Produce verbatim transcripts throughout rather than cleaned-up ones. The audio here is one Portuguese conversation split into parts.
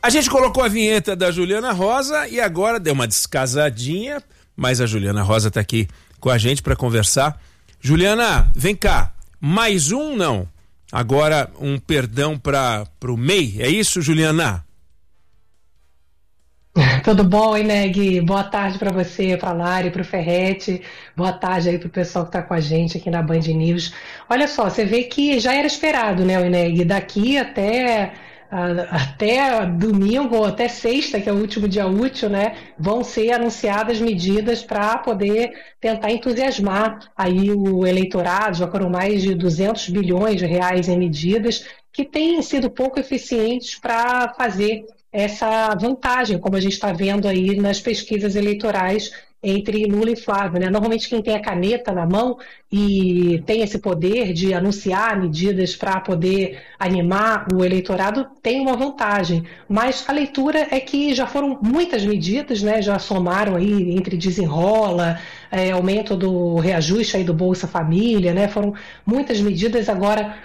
A gente colocou a vinheta da Juliana Rosa e agora deu uma descasadinha, mas a Juliana Rosa está aqui com a gente para conversar. Juliana, vem cá, mais um não? Agora um perdão para o M E I, é isso, Juliana? Tudo bom, Ineg? Boa tarde para você, para a Lari, para o Ferretti. Boa tarde aí para o pessoal que está com a gente aqui na Band News. Olha só, você vê que já era esperado, né, Ineg? Daqui até, uh, até domingo, até sexta, que é o último dia útil, né, vão ser anunciadas medidas para poder tentar entusiasmar aí o eleitorado. Já foram mais de duzentos bilhões de reais em medidas que têm sido pouco eficientes para fazer essa vantagem, como a gente está vendo aí nas pesquisas eleitorais entre Lula e Flávio, né? Normalmente quem tem a caneta na mão e tem esse poder de anunciar medidas para poder animar o eleitorado tem uma vantagem, mas a leitura é que já foram muitas medidas, né? Já somaram aí entre desenrola, é, aumento do reajuste aí do Bolsa Família, né? Foram muitas medidas. Agora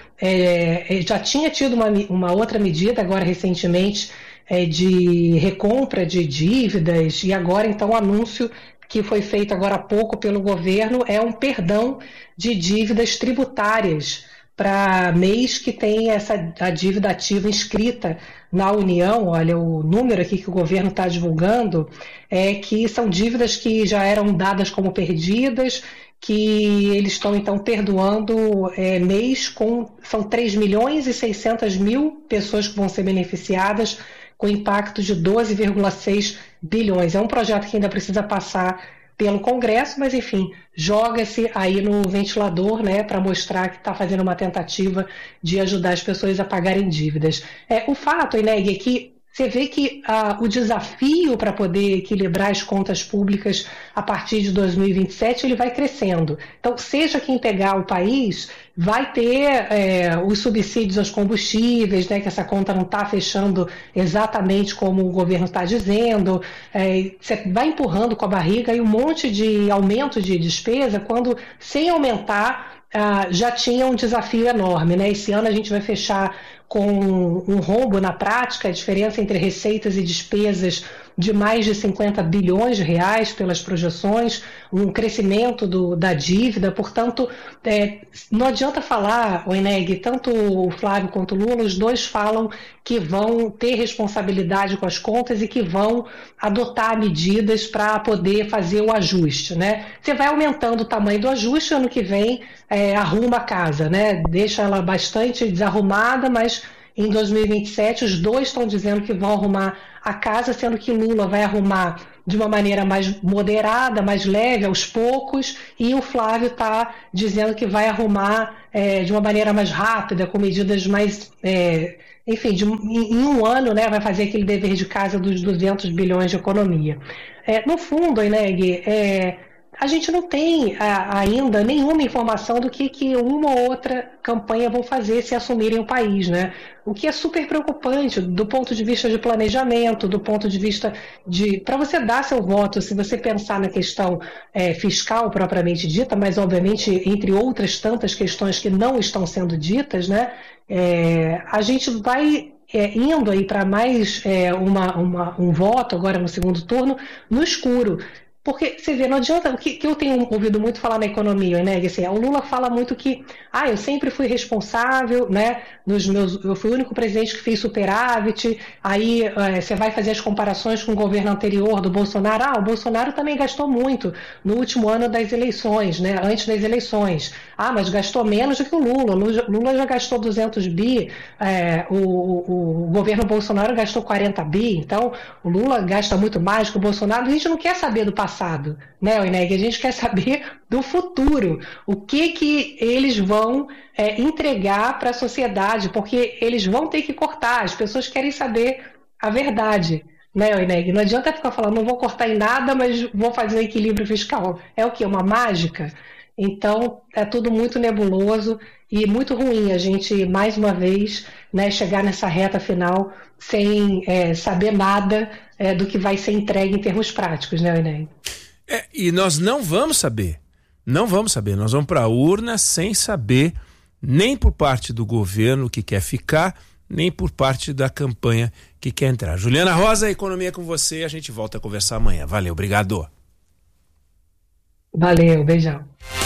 é, já tinha tido uma, uma outra medida agora recentemente é, de recompra de dívidas, e agora então o anúncio que foi feito agora há pouco pelo governo é um perdão de dívidas tributárias para M E Is que tem essa, a dívida ativa inscrita na União. Olha, o número aqui que o governo está divulgando é que são dívidas que já eram dadas como perdidas, que eles estão então perdoando é, M E Is, com, são três milhões e seiscentas mil pessoas que vão ser beneficiadas, com impacto de doze vírgula seis bilhões. É um projeto que ainda precisa passar pelo Congresso, mas enfim, joga-se aí no ventilador, né, para mostrar que está fazendo uma tentativa de ajudar as pessoas a pagarem dívidas. É, o fato, Ineg, é que você vê que ah, o desafio para poder equilibrar as contas públicas a partir de dois mil e vinte e sete ele vai crescendo. Então, seja quem pegar o país, vai ter é, os subsídios aos combustíveis, né, que essa conta não está fechando exatamente como o governo está dizendo. É, você vai empurrando com a barriga e um monte de aumento de despesa, quando, sem aumentar, ah, já tinha um desafio enorme, né? Esse ano a gente vai fechar com um rombo na prática, a diferença entre receitas e despesas de mais de cinquenta bilhões de reais pelas projeções, um crescimento do, da dívida. Portanto, é, não adianta falar, o Ineg, tanto o Flávio quanto o Lula, os dois falam que vão ter responsabilidade com as contas e que vão adotar medidas para poder fazer o ajuste, né? Você vai aumentando o tamanho do ajuste, ano que vem é, arruma a casa, né? Deixa ela bastante desarrumada, mas em dois mil e vinte e sete os dois estão dizendo que vão arrumar a casa, sendo que Lula vai arrumar de uma maneira mais moderada, mais leve, aos poucos, e o Flávio está dizendo que vai arrumar é, de uma maneira mais rápida, com medidas mais... É, enfim, de, em, em um ano, né, vai fazer aquele dever de casa dos duzentos bilhões de economia. É, no fundo, Ineg, é, a gente não tem a, ainda nenhuma informação do que, que uma ou outra campanha vão fazer se assumirem o país, né? O que é super preocupante do ponto de vista de planejamento, do ponto de vista de... Para você dar seu voto, se você pensar na questão é, fiscal propriamente dita, mas obviamente entre outras tantas questões que não estão sendo ditas, né? É, a gente vai... É, indo aí para mais é, uma, uma, um voto agora no segundo turno no escuro. Porque, você vê, não adianta, o que, que eu tenho ouvido muito falar na economia, né? Assim, o Lula fala muito que, ah, eu sempre fui responsável, né? Nos meus, eu fui o único presidente que fez superávit, aí é, você vai fazer as comparações com o governo anterior do Bolsonaro, ah, o Bolsonaro também gastou muito no último ano das eleições, né? Antes das eleições. Ah, mas gastou menos do que o Lula, o Lula já gastou duzentos bi, é, o, o, o governo Bolsonaro gastou quarenta bi, então o Lula gasta muito mais que o Bolsonaro. A gente não quer saber do passado, né, Ineg? A gente quer saber do futuro, o que que eles vão é, entregar para a sociedade, porque eles vão ter que cortar, as pessoas querem saber a verdade, né, Ineg? Não adianta ficar falando, não vou cortar em nada, mas vou fazer um equilíbrio fiscal. É o quê? Uma mágica? Então, é tudo muito nebuloso e muito ruim a gente, mais uma vez, né, chegar nessa reta final sem é, saber nada é, do que vai ser entregue em termos práticos, né, Ineg? É, e nós não vamos saber, não vamos saber, nós vamos para a urna sem saber, nem por parte do governo que quer ficar, nem por parte da campanha que quer entrar. Juliana Rosa, Economia com você, a gente volta a conversar amanhã. Valeu, obrigado. Valeu, beijão.